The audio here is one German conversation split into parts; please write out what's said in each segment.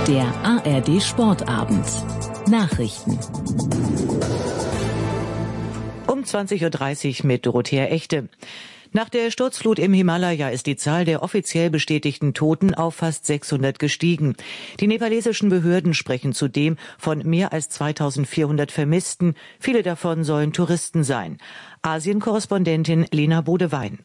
Der ARD Sportabend. Nachrichten. Um 20.30 Uhr mit Dorothea Echte. Nach der Sturzflut im Himalaya ist die Zahl der offiziell bestätigten Toten auf fast 600 gestiegen. Die nepalesischen Behörden sprechen zudem von mehr als 2400 Vermissten. Viele davon sollen Touristen sein. Asien-Korrespondentin Lena Bodewein.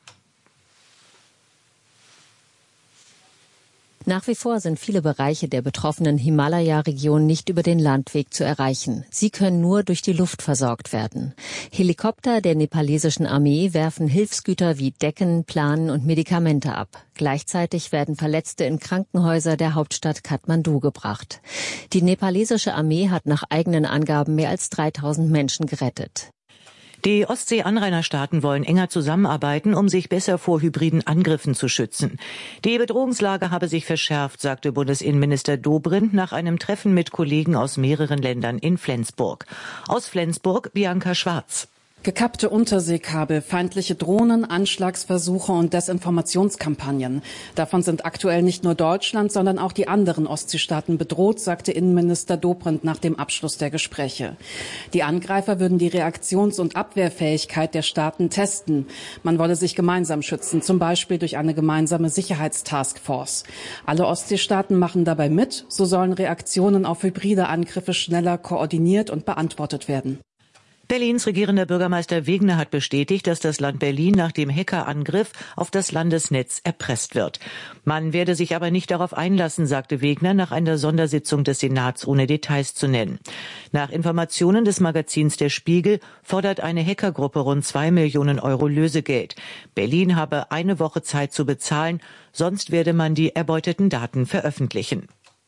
Nach wie vor sind viele Bereiche der betroffenen Himalaya-Region nicht über den Landweg zu erreichen. Sie können nur durch die Luft versorgt werden. Helikopter der nepalesischen Armee werfen Hilfsgüter wie Decken, Planen und Medikamente ab. Gleichzeitig werden Verletzte in Krankenhäuser der Hauptstadt Kathmandu gebracht. Die nepalesische Armee hat nach eigenen Angaben mehr als 3000 Menschen gerettet. Die Ostsee-Anrainerstaaten wollen enger zusammenarbeiten, um sich besser vor hybriden Angriffen zu schützen. Die Bedrohungslage habe sich verschärft, sagte Bundesinnenminister Dobrindt nach einem Treffen mit Kollegen aus mehreren Ländern in Flensburg. Aus Flensburg Bianca Schwarz. Gekappte Unterseekabel, feindliche Drohnen, Anschlagsversuche und Desinformationskampagnen. Davon sind aktuell nicht nur Deutschland, sondern auch die anderen Ostseestaaten bedroht, sagte Innenminister Dobrindt nach dem Abschluss der Gespräche. Die Angreifer würden die Reaktions- und Abwehrfähigkeit der Staaten testen. Man wolle sich gemeinsam schützen, zum Beispiel durch eine gemeinsame Sicherheitstaskforce. Alle Ostseestaaten machen dabei mit. So sollen Reaktionen auf hybride Angriffe schneller koordiniert und beantwortet werden. Berlins regierender Bürgermeister Wegner hat bestätigt, dass das Land Berlin nach dem Hackerangriff auf das Landesnetz erpresst wird. Man werde sich aber nicht darauf einlassen, sagte Wegner nach einer Sondersitzung des Senats, ohne Details zu nennen. Nach Informationen des Magazins Der Spiegel fordert eine Hackergruppe rund 2 Millionen Euro Lösegeld. Berlin habe eine Woche Zeit zu bezahlen, sonst werde man die erbeuteten Daten veröffentlichen.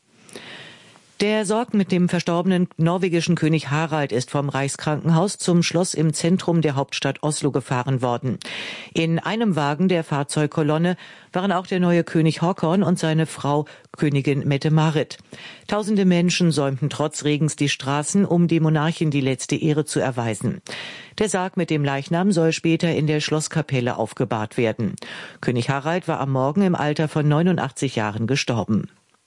Der Sarg mit dem verstorbenen norwegischen König Harald ist vom Reichskrankenhaus zum Schloss im Zentrum der Hauptstadt Oslo gefahren worden. In einem Wagen der Fahrzeugkolonne waren auch der neue König Håkon und seine Frau Königin Mette-Marit. Tausende Menschen säumten trotz Regens die Straßen, um dem Monarchen die letzte Ehre zu erweisen. Der Sarg mit dem Leichnam soll später in der Schlosskapelle aufgebahrt werden. König Harald war am Morgen im Alter von 89 Jahren gestorben.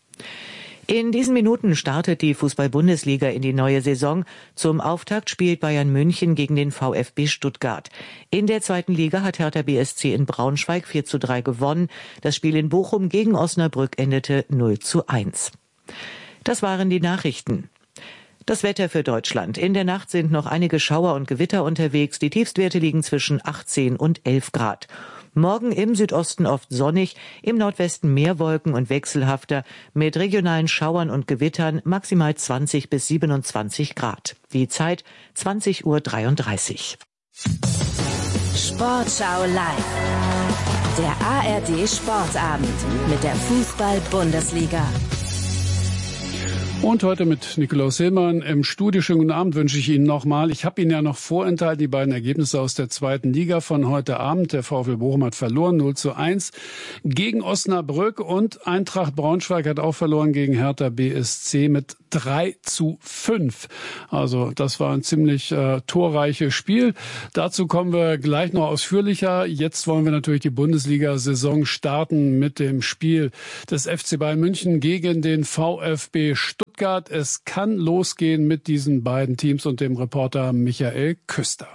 In diesen Minuten startet die Fußball-Bundesliga in die neue Saison. Zum Auftakt spielt Bayern München gegen den VfB Stuttgart. In der zweiten Liga hat Hertha BSC in Braunschweig 4:3 gewonnen. Das Spiel in Bochum gegen Osnabrück endete 0:1. Das waren die Nachrichten. Das Wetter für Deutschland. In der Nacht sind noch einige Schauer und Gewitter unterwegs. Die Tiefstwerte liegen zwischen 18 und 11 Grad. Morgen im Südosten oft sonnig, im Nordwesten mehr Wolken und wechselhafter, mit regionalen Schauern und Gewittern maximal 20 bis 27 Grad. Die Zeit 20:33 Uhr. Sportschau live. Der ARD Sportabend mit der Fußball-Bundesliga. Und heute mit Nikolaus Hillmann im Studio. Schönen guten Abend wünsche ich Ihnen nochmal. Ich habe Ihnen ja noch vorenthalten, die beiden Ergebnisse aus der zweiten Liga von heute Abend. Der VfL Bochum hat verloren, 0:1 gegen Osnabrück, und Eintracht Braunschweig hat auch verloren gegen Hertha BSC mit 3:5. Also das war ein ziemlich torreiches Spiel. Dazu kommen wir gleich noch ausführlicher. Jetzt wollen wir natürlich die Bundesliga-Saison starten mit dem Spiel des FC Bayern München gegen den VfB Stuttgart. Es kann losgehen mit diesen beiden Teams und dem Reporter Michael Küster.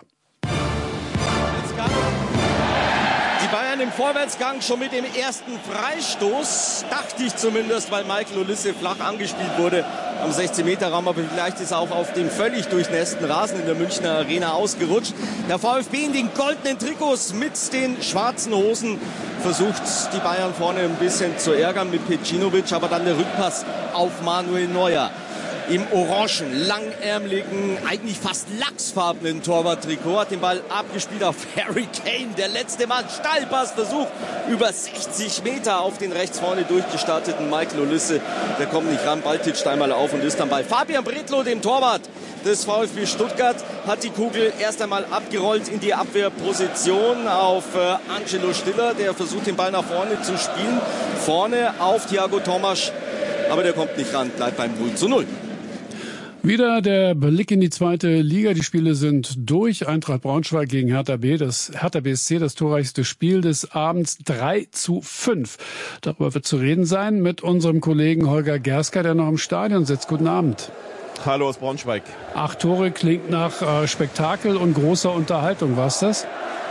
Die Bayern im Vorwärtsgang schon mit dem ersten Freistoß, dachte ich zumindest, weil Michael Olise flach angespielt wurde am 16-Meter-Raum, aber vielleicht ist er auch auf dem völlig durchnässten Rasen in der Münchner Arena ausgerutscht. Der VfB in den goldenen Trikots mit den schwarzen Hosen versucht die Bayern vorne ein bisschen zu ärgern mit Pecinovic, aber dann der Rückpass auf Manuel Neuer. Im orangen, langärmeligen, eigentlich fast lachsfarbenen Torwarttrikot hat den Ball abgespielt auf Harry Kane. Der letzte Mann, Steilpassversuch über 60 Meter auf den rechts vorne durchgestarteten Michael Olise. Der kommt nicht ran, Ball titscht einmal auf und ist dann Ball. Fabian Bredlow, dem Torwart des VfB Stuttgart, hat die Kugel erst einmal abgerollt in die Abwehrposition auf Angelo Stiller. Der versucht, den Ball nach vorne zu spielen. Vorne auf Thiago Tomasch, aber der kommt nicht ran, bleibt beim 0:0. Wieder der Blick in die zweite Liga. Die Spiele sind durch. Eintracht Braunschweig gegen Hertha BSC, das torreichste Spiel des Abends, 3:5. Darüber wird zu reden sein mit unserem Kollegen Holger Gersker, der noch im Stadion sitzt. Guten Abend. Hallo aus Braunschweig. 8 Tore klingt nach Spektakel und großer Unterhaltung. War's das?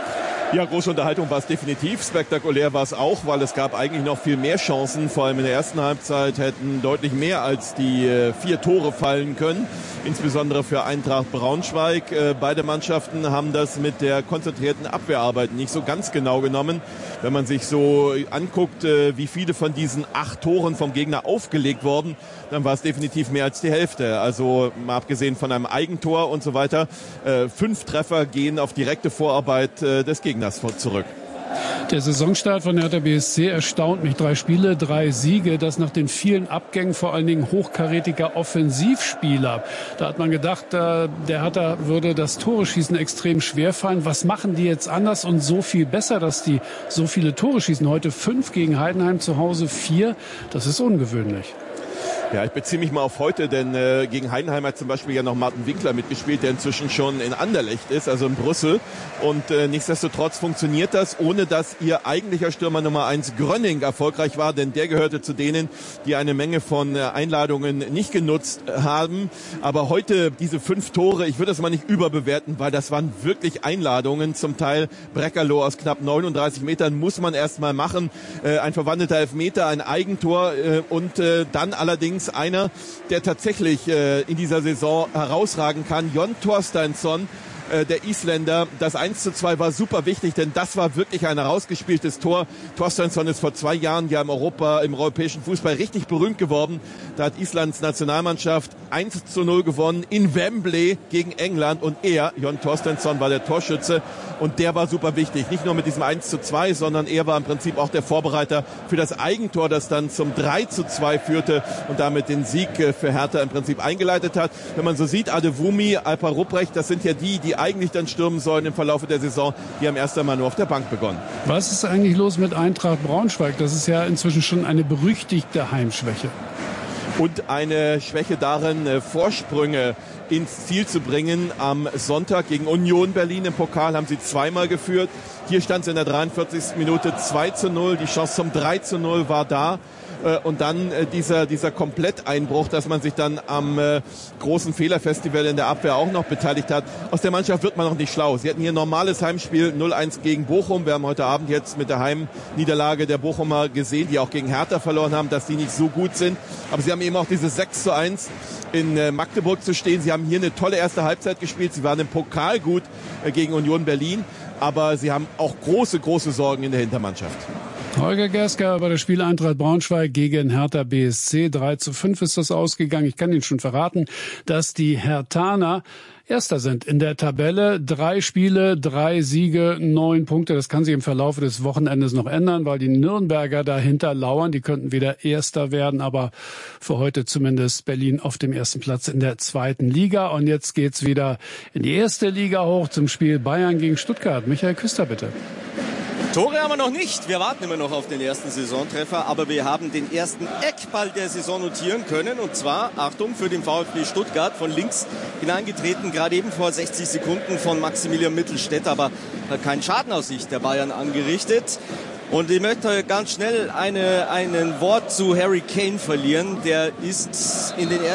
Ja, große Unterhaltung war es definitiv. Spektakulär war es auch, weil es gab eigentlich noch viel mehr Chancen. Vor allem in der ersten Halbzeit hätten deutlich mehr als die 4 Tore fallen können. Insbesondere für Eintracht Braunschweig. Beide Mannschaften haben das mit der konzentrierten Abwehrarbeit nicht so ganz genau genommen. Wenn man sich so anguckt, wie viele von diesen 8 Toren vom Gegner aufgelegt wurden, dann war es definitiv mehr als die Hälfte. Also mal abgesehen von einem Eigentor und so weiter. 5 Treffer gehen auf direkte Vorarbeit des Gegners zurück. Der Saisonstart von Hertha BSC erstaunt mich. 3 Spiele, 3 Siege. Das nach den vielen Abgängen vor allen Dingen hochkarätiger Offensivspieler. Da hat man gedacht, der Hertha würde das Tore-Schießen extrem schwer fallen. Was machen die jetzt anders und so viel besser, dass die so viele Tore schießen? Heute 5 gegen Heidenheim, zu Hause 4. Das ist ungewöhnlich. Ja, ich beziehe mich mal auf heute, denn gegen Heidenheim hat zum Beispiel ja noch Martin Winkler mitgespielt, der inzwischen schon in Anderlecht ist, also in Brüssel. Und nichtsdestotrotz funktioniert das, ohne dass ihr eigentlicher Stürmer Nummer 1 Grönning erfolgreich war, denn der gehörte zu denen, die eine Menge von Einladungen nicht genutzt haben. Aber heute diese 5 Tore, ich würde das mal nicht überbewerten, weil das waren wirklich Einladungen, zum Teil Breckerloh aus knapp 39 Metern, muss man erst mal machen. Ein verwandelter Elfmeter, ein Eigentor und dann allerdings einer, der tatsächlich in dieser Saison herausragen kann. Jon Torsteinsson, der Isländer. Das 1:2 war super wichtig, denn das war wirklich ein herausgespieltes Tor. Torsteinsson ist vor 2 Jahren ja im europäischen Fußball richtig berühmt geworden. Da hat Islands Nationalmannschaft 1:0 gewonnen in Wembley gegen England und Jon Torsteinsson, war der Torschütze und der war super wichtig. Nicht nur mit diesem 1:2, sondern er war im Prinzip auch der Vorbereiter für das Eigentor, das dann zum 3:2 führte und damit den Sieg für Hertha im Prinzip eingeleitet hat. Wenn man so sieht, Adewumi, Alper Rupprecht, das sind ja die eigentlich dann stürmen sollen im Verlauf der Saison. Die haben erst einmal nur auf der Bank begonnen. Was ist eigentlich los mit Eintracht Braunschweig? Das ist ja inzwischen schon eine berüchtigte Heimschwäche. Und eine Schwäche darin, Vorsprünge ins Ziel zu bringen. Am Sonntag gegen Union Berlin im Pokal haben sie 2-mal geführt. Hier stand es in der 43. Minute 2:0. Die Chance zum 3:0 war da. Und dann dieser Kompletteinbruch, dass man sich dann am großen Fehlerfestival in der Abwehr auch noch beteiligt hat. Aus der Mannschaft wird man noch nicht schlau. Sie hatten hier ein normales Heimspiel 0:1 gegen Bochum. Wir haben heute Abend jetzt mit der Heimniederlage der Bochumer gesehen, die auch gegen Hertha verloren haben, dass die nicht so gut sind. Aber sie haben eben auch dieses 6:1 in Magdeburg zu stehen. Sie haben hier eine tolle erste Halbzeit gespielt. Sie waren im Pokal gut gegen Union Berlin. Aber sie haben auch große Sorgen in der Hintermannschaft. Holger Gersker bei das Spiel Eintracht Braunschweig gegen Hertha BSC. 3:5 ist das ausgegangen. Ich kann Ihnen schon verraten, dass die Herthaner Erster sind in der Tabelle. 3 Spiele, 3 Siege, 9 Punkte. Das kann sich im Verlauf des Wochenendes noch ändern, weil die Nürnberger dahinter lauern. Die könnten wieder Erster werden, aber für heute zumindest Berlin auf dem ersten Platz in der zweiten Liga. Und jetzt geht's wieder in die erste Liga hoch zum Spiel Bayern gegen Stuttgart. Michael Küster, bitte. Tore haben wir noch nicht. Wir warten immer noch auf den ersten Saisontreffer, aber wir haben den ersten Eckball der Saison notieren können. Und zwar, Achtung, für den VfB Stuttgart von links hineingetreten, gerade eben vor 60 Sekunden von Maximilian Mittelstädt, aber hat keinen Schaden aus Sicht der Bayern angerichtet. Und ich möchte ganz schnell ein Wort zu Harry Kane verlieren. Der ist in den